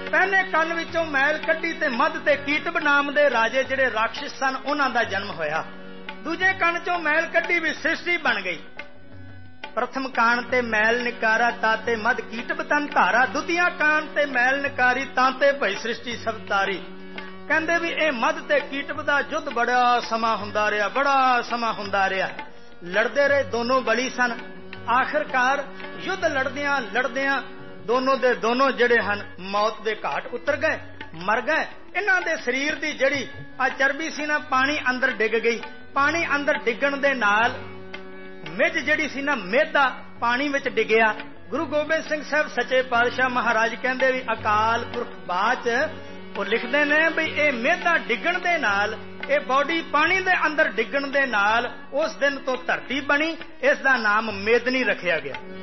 ਪਹਿਲੇ ਕੰਨ ਵਿੱਚੋਂ ਮੈਲ ਕੱਢੀ ਤੇ ਮੱਧ ਤੇ ਕੀਟਬ ਨਾਮ ਦੇ ਰਾਜੇ ਜਿਹੜੇ ਰਾਖਸ਼ ਸਨ ਉਹਨਾਂ ਦਾ ਜਨਮ ਹੋਇਆ। ਦੂਜੇ ਕੰਨ ਚੋਂ ਮੈਲ ਕੱਢੀ ਵੀ ਸ੍ਰਿਸ਼ਟੀ ਬਣ ਗਈ। ਪ੍ਰਥਮ ਕਾਣ ਤੇ ਮੈਲ ਨਿਕਾਰਾ ਤਾਤੇ ਮਦ ਕੀਟਬ ਤਨ ਧਾਰਾ, ਦੁਤੀਆ ਕਾਣ ਤੇ ਮੈਲ ਨਿਕਾਰੀ ਤਾਂਤੇ ਭਈ ਸ੍ਰਿਸ਼ਟੀ ਸਭ ਤਾਰੀ। ਕਹਿੰਦੇ ਵੀ ਇਹ ਮਦ ਤੇ ਕੀਟਬ ਦਾ ਯੁੱਧ ਬੜਾ ਸਮਾਂ ਹੁੰਦਾ ਰਿਹਾ, ਬੜਾ ਸਮਾਂ ਹੁੰਦਾ ਰਿਹਾ। ਲੜਦੇ ਰਹੇ, ਦੋਨੋਂ ਬਲੀ ਸਨ। ਆਖਿਰਕਾਰ ਯੁੱਧ ਲੜਦਿਆਂ ਲੜਦਿਆਂ ਦੋਨੋਂ ਦੇ ਦੋਨੋਂ ਜਿਹੜੇ ਹਨ ਮੌਤ ਦੇ ਘਾਟ ਉਤਰ ਗਏ, ਮਰ ਗਏ। ਇਹਨਾਂ ਦੇ ਸਰੀਰ ਦੀ ਜਿਹੜੀ ਆ ਚਰਬੀ ਸੀ ਨਾ, ਪਾਣੀ ਅੰਦਰ ਡਿੱਗ ਗਈ। ਪਾਣੀ ਅੰਦਰ ਡਿੱਗਣ ਦੇ ਨਾਲ ਮਿੱਝ ਜਿਹੜੀ ਸੀ ਨਾ, ਮਿਹਦਾ ਪਾਣੀ ਵਿੱਚ ਡਿੱਗਿਆ। ਗੁਰੂ ਗੋਬਿੰਦ ਸਿੰਘ ਸਾਹਿਬ ਸੱਚੇ ਪਾਤਸ਼ਾਹ ਮਹਾਰਾਜ ਕਹਿੰਦੇ ਵੀ ਅਕਾਲ ਪੁਰਖ ਬਾਅਦ ਉਹ ਲਿਖਦੇ ਨੇ ਵੀ ਇਹ ਮਿਹਦਾ ਡਿੱਗਣ ਦੇ ਨਾਲ, ਇਹ ਬੋਡੀ ਪਾਣੀ ਦੇ ਅੰਦਰ ਡਿੱਗਣ ਦੇ ਨਾਲ ਉਸ ਦਿਨ ਤੋਂ ਧਰਤੀ ਬਣੀ। ਇਸ ਦਾ ਨਾਮ ਮੇਦਨੀ ਰੱਖਿਆ ਗਿਆ।